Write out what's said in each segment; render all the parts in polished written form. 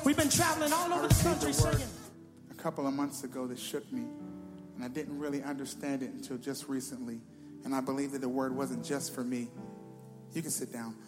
We've been traveling all over the country singing. A couple of months ago that shook me, and I didn't really understand it until just recently. And I believe that the word wasn't just for me. You can sit down.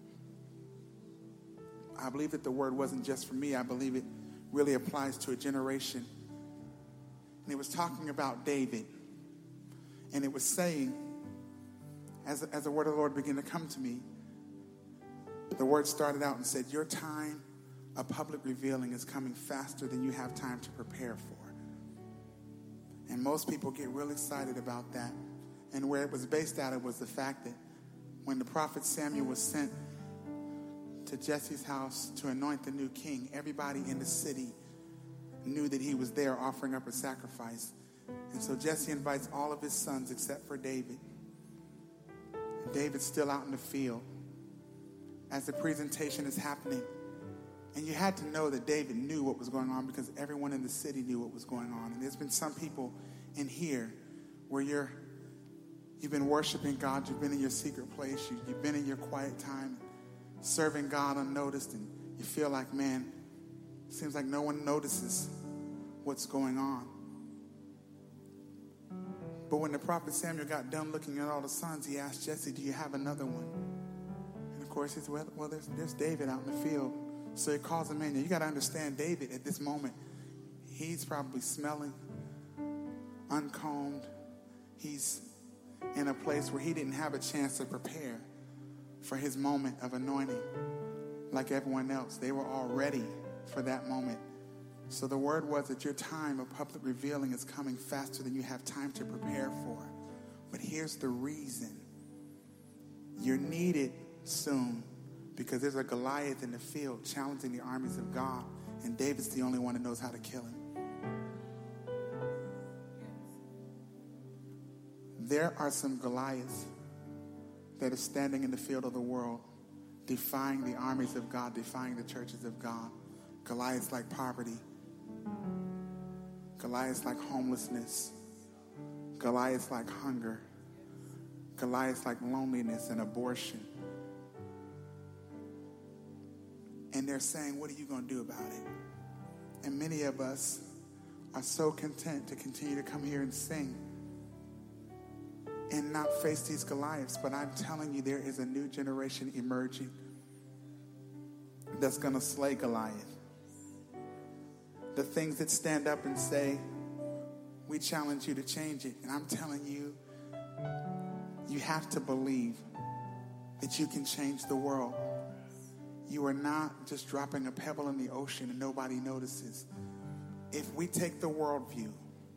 I believe that the word wasn't just for me. I believe it really applies to a generation. And it was talking about David. And it was saying, as the word of the Lord began to come to me, the word started out and said, your time of public revealing is coming faster than you have time to prepare for. And most people get real excited about that. And where it was based out of was the fact that when the prophet Samuel was sent to Jesse's house to anoint the new king, everybody in the city knew that he was there offering up a sacrifice. And so Jesse invites all of his sons except for David. And David's still out in the field as the presentation is happening. And you had to know that David knew what was going on because everyone in the city knew what was going on. And there's been some people in here where you've been worshiping God, you've been in your secret place, you've been in your quiet time, serving God unnoticed, and you feel like, man, it seems like no one notices what's going on. But when the prophet Samuel got done looking at all the sons, he asked Jesse, do you have another one? And of course he said, well, there's David out in the field. So he calls him in. You got to understand, David at this moment, he's probably smelling, uncombed. He's in a place where he didn't have a chance to prepare for his moment of anointing like everyone else. They were all ready for that moment. So the word was that your time of public revealing is coming faster than you have time to prepare for. But here's the reason. You're needed soon because there's a Goliath in the field challenging the armies of God, and David's the only one that knows how to kill him. There are some Goliaths that are standing in the field of the world, defying the armies of God, defying the churches of God. Goliaths like poverty, Goliaths like homelessness, Goliaths like hunger, Goliaths like loneliness and abortion. And they're saying, what are you going to do about it? And many of us are so content to continue to come here and sing and not face these Goliaths. But I'm telling you, there is a new generation emerging that's going to slay Goliath. The things that stand up and say, we challenge you to change it. And I'm telling you, you have to believe that you can change the world. You are not just dropping a pebble in the ocean and nobody notices. If we take the worldview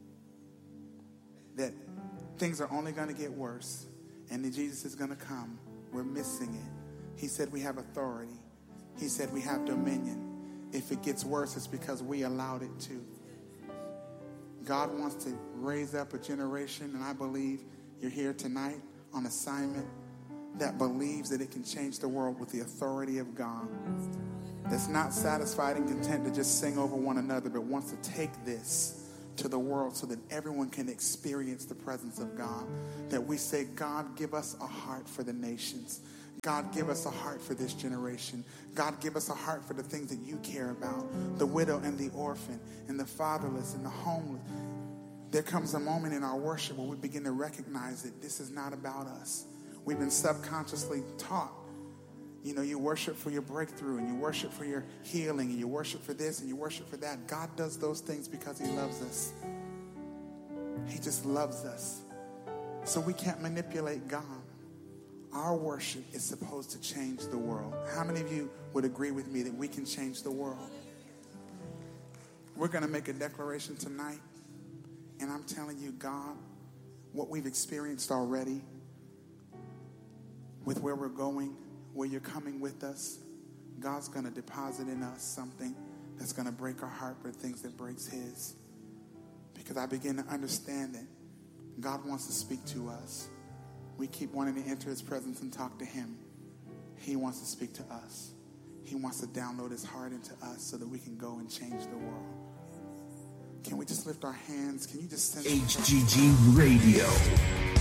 that things are only going to get worse and that Jesus is going to come, we're missing it. He said we have authority. He said we have dominion. If it gets worse, it's because we allowed it to. God wants to raise up a generation, and I believe you're here tonight on assignment that believes that it can change the world with the authority of God. That's not satisfied and content to just sing over one another, but wants to take this to the world so that everyone can experience the presence of God. That we say, God, give us a heart for the nations. God, give us a heart for this generation. God, give us a heart for the things that you care about. The widow and the orphan and the fatherless and the homeless. There comes a moment in our worship where we begin to recognize that this is not about us. We've been subconsciously taught, you worship for your breakthrough and you worship for your healing and you worship for this and you worship for that. God does those things because he loves us. He just loves us. So we can't manipulate God. Our worship is supposed to change the world. How many of you would agree with me that we can change the world? We're going to make a declaration tonight. And I'm telling you, God, what we've experienced already, with where we're going, where you're coming with us, God's going to deposit in us something that's going to break our heart for things that breaks his. Because I begin to understand that God wants to speak to us. We keep wanting to enter his presence and talk to him. He wants to speak to us. He wants to download his heart into us so that we can go and change the world. Can we just lift our hands? Can you just send HGG Radio.